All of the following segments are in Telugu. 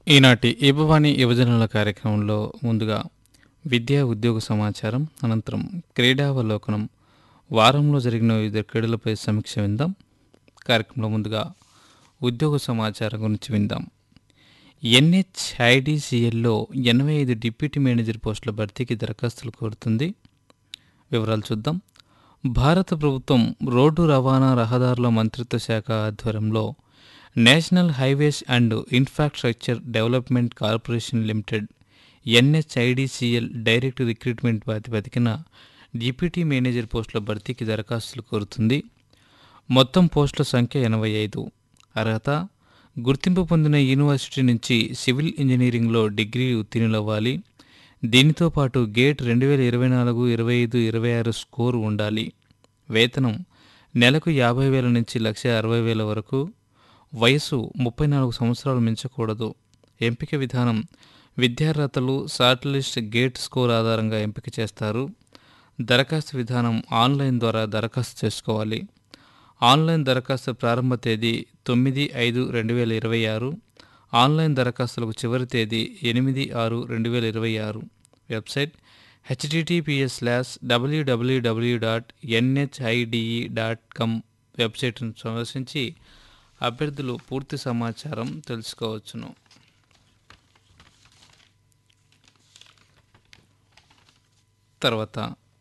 ఈనాటి ఇబవాణి యువజనుల కార్యక్రమంలో ముందుగా విద్యా ఉద్యోగ సమాచారం, అనంతరం క్రీడావలోకనం, వారంలో జరిగిన వివిధ క్రీడలపై సమీక్ష విందాం. కార్యక్రమంలో ముందుగా ఉద్యోగ సమాచారం గురించి విందాం. NHIDCLలో 85 డిప్యూటీ మేనేజర్ పోస్టుల భర్తీకి దరఖాస్తులు కోరుతుంది. వివరాలు చూద్దాం. భారత ప్రభుత్వం రోడ్డు రవాణా రహదారుల మంత్రిత్వ శాఖ ఆధ్వర్యంలో national highways and infrastructure development corporation limited NHIDCL direct recruitment ప్రాతిపదికన డిప్యూటీ మేనేజర్ పోస్టుల భర్తీకి దరఖాస్తులు కోరుతుంది. మొత్తం పోస్టుల సంఖ్య 85. అర్హత: గుర్తింపు పొందిన యూనివర్సిటీ నుంచి సివిల్ ఇంజనీరింగ్లో డిగ్రీ ఉత్తీర్ణులవ్వాలి. దీనితో పాటు గేట్ 2024, 25, 26 స్కోరు ఉండాలి. వేతనం నెలకు 50,000 నుంచి 1,60,000 వరకు. వయసు 34 సంవత్సరాలు మించకూడదు. ఎంపిక విధానం: విద్యార్హతలు, షార్ట్ లిస్ట్, గేట్ స్కోర్ ఆధారంగా ఎంపిక చేస్తారు. దరఖాస్తు విధానం: ఆన్లైన్ ద్వారా దరఖాస్తు చేసుకోవాలి. ఆన్లైన్ దరఖాస్తు ప్రారంభ తేదీ 9/5/2026. ఆన్లైన్ దరఖాస్తులకు చివరి తేదీ 8/6/2026. వెబ్సైట్: https://www.nhide.com వెబ్సైట్ను సందర్శించి అభ్యర్థులు పూర్తి సమాచారం తెలుసుకోవచ్చును. తర్వాత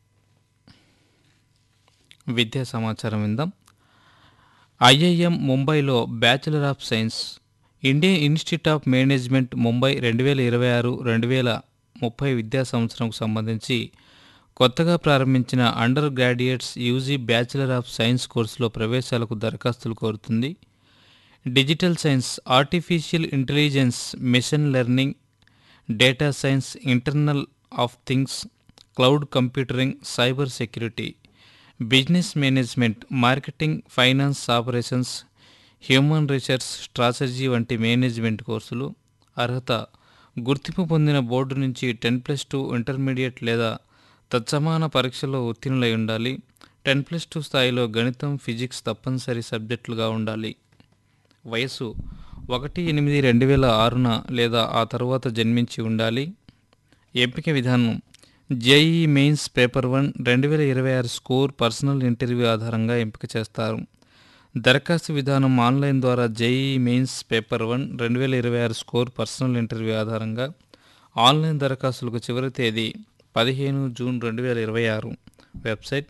విద్యా సమాచారం విందాం. IIM ముంబైలో bachelor of science, Indian institute of management Mumbai 2026-2030 విద్యా సంవత్సరంకు సంబంధించి కొత్తగా ప్రారంభించిన under graduates UG bachelor of science కోర్సులో ప్రవేశాలకు దరఖాస్తులు కోరుతుంది. Digital science, artificial intelligence, machine learning, data science, internal of things, cloud computing, cyber security, business management, marketing, finance operations, human resource strategy వంటి మేనేజ్మెంట్ కోర్సులు. అర్హత: గుర్తింపు పొందిన బోర్డు నుంచి 10+2 ఇంటర్మీడియట్ లేదా తత్సమాన పరీక్షలో ఉత్తీర్ణులై ఉండాలి. 10+2 స్థాయిలో గణితం, ఫిజిక్స్ తప్పనిసరి సబ్జెక్టులుగా ఉండాలి. వయసు 1/8/2006 లేదా ఆ తరువాత జన్మించి ఉండాలి. ఎంపిక విధానం: JEE mains paper 1 2026 score personal interview ఆధారంగా ఎంపిక చేస్తారు. దరఖాస్తు విధానం: ఆన్లైన్ ద్వారా JEE mains paper 1 2026 score personal interview ఆధారంగా. ఆన్లైన్ దరఖాస్తులకు చివరి తేదీ 15 జూన్ 2026. వెబ్సైట్: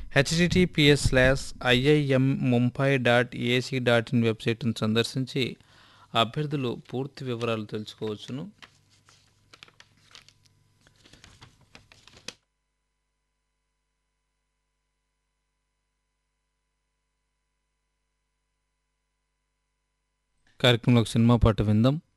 https://iimmumbai.ac.in వెబ్సైట్ను సందర్శించి అభ్యర్థులు పూర్తి వివరాలు తెలుసుకోవచ్చును. కార్యక్రమంలో సినిమా పాట విందాం.